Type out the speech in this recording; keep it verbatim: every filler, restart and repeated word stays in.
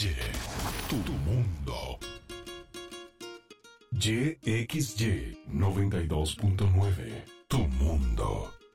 Y, tu mundo. Y X Y noventa y dos punto nueve, tu mundo.